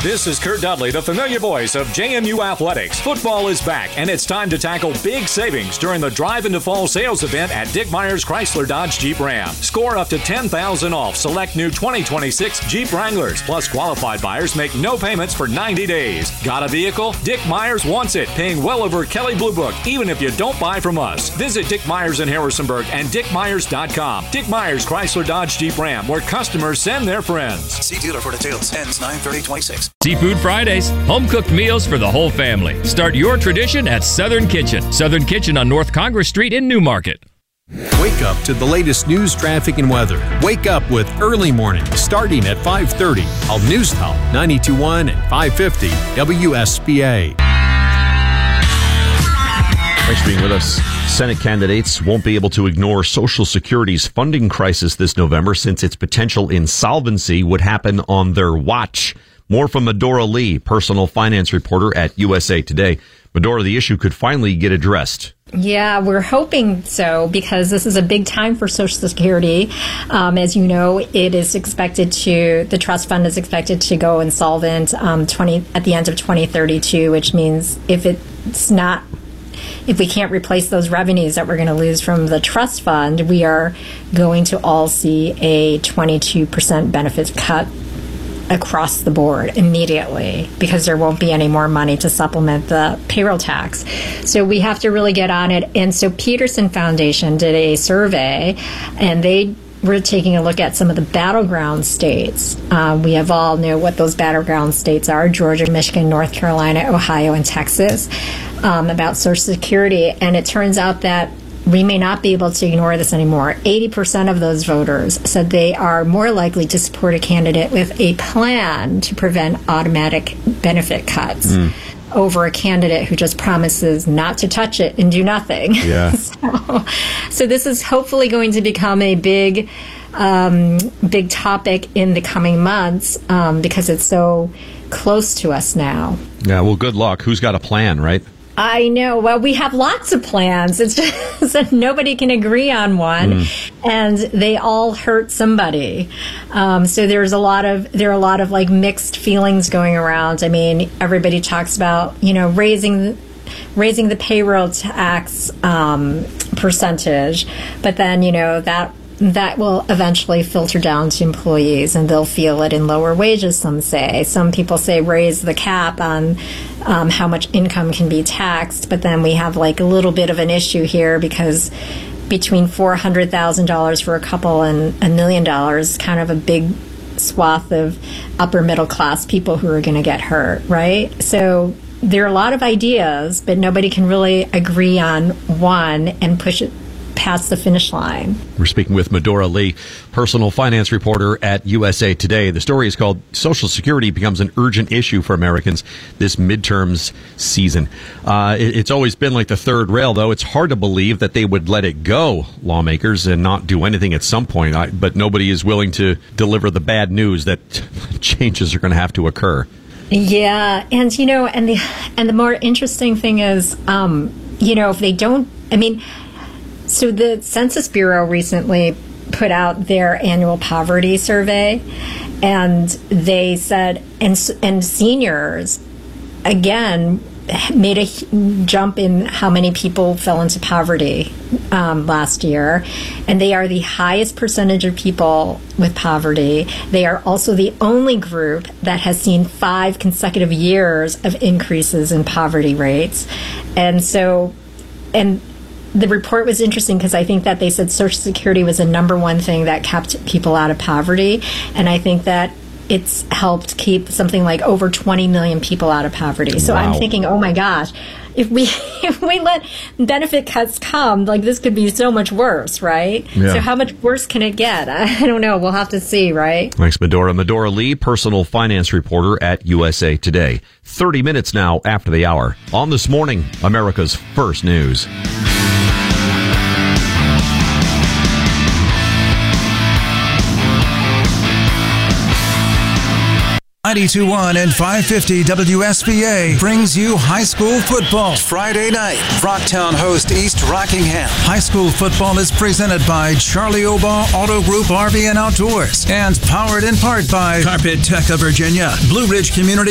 This is Kurt Dudley, the familiar voice of JMU Athletics. Football is back, and it's time to tackle big savings during the Drive into Fall sales event at Dick Myers Chrysler Dodge Jeep Ram. Score up to $10,000 off select new 2026 Jeep Wranglers, plus qualified buyers make no payments for 90 days. Got a vehicle? Dick Myers wants it, paying well over Kelley Blue Book, even if you don't buy from us. Visit Dick Myers in Harrisonburg and dickmyers.com. Dick Myers Chrysler Dodge Jeep Ram, where customers send their friends. See dealer for details. Ends 9/30/26. Seafood Fridays, home-cooked meals for the whole family. Start your tradition at Southern Kitchen. Southern Kitchen on North Congress Street in Newmarket. Wake up to the latest news, traffic, and weather. Wake up with Early Morning, starting at 5:30 on News Talk 92.1 and 550 WSBA. Thanks for being with us. Senate candidates won't be able to ignore Social Security's funding crisis this November, since its potential insolvency would happen on their watch. More from Medora Lee, personal finance reporter at USA Today. Medora, the issue could finally get addressed. Yeah, we're hoping so, because this is a big time for Social Security. As you know, the trust fund is expected to go insolvent at the end of 2032, which means if we can't replace those revenues that we're going to lose from the trust fund, we are going to all see a 22% benefit cut across the board immediately, because there won't be any more money to supplement the payroll tax. So we have to really get on it. And so Peterson Foundation did a survey, and they were taking a look at some of the battleground states. We have all know what those battleground states are: Georgia, Michigan, North Carolina, Ohio, and Texas, about Social Security. And it turns out that we may not be able to ignore this anymore. 80% of those voters said they are more likely to support a candidate with a plan to prevent automatic benefit cuts over a candidate who just promises not to touch it and do nothing. Yeah. So this is hopefully going to become a big topic in the coming months, because it's so close to us now. Yeah, well, good luck. Who's got a plan, right? I know. Well, we have lots of plans. It's just that nobody can agree on one, and they all hurt somebody. So there are a lot of like mixed feelings going around. I mean, everybody talks about raising the payroll tax percentage, but then that will eventually filter down to employees, and they'll feel it in lower wages, some say. Some people say raise the cap on how much income can be taxed, but then we have like a little bit of an issue here, because between $400,000 for a couple and $1 million, kind of a big swath of upper middle class people who are going to get hurt, right? So there are a lot of ideas, but nobody can really agree on one and push it past the finish line. We're speaking with Medora Lee, personal finance reporter at USA Today. The story is called "Social Security Becomes an Urgent Issue for Americans This Midterms Season." It's always been like the third rail, though. It's hard to believe that they would let it go, lawmakers, and not do anything at some point. But nobody is willing to deliver the bad news that changes are going to have to occur. Yeah, and the more interesting thing is, if they don't, so the Census Bureau recently put out their annual poverty survey, and they said, and seniors, again, made a jump in how many people fell into poverty last year, and they are the highest percentage of people with poverty. They are also the only group that has seen 5 consecutive years of increases in poverty rates. And the report was interesting, because I think that they said Social Security was the number one thing that kept people out of poverty, and I think that it's helped keep something like over 20 million people out of poverty. So wow. I'm thinking, oh my gosh, if we let benefit cuts come, like, this could be so much worse, right? Yeah. So how much worse can it get? I don't know. We'll have to see, right? Thanks, Medora. Medora Lee, personal finance reporter at USA Today. 30 minutes now after the hour. On This Morning, America's First News. 92.1 and 550 WSBA brings you high school football Friday night. Rocktown host East Rockingham. High school football is presented by Charlie Obaugh Auto Group RV and Outdoors, and powered in part by Carpet Tech of Virginia, Blue Ridge Community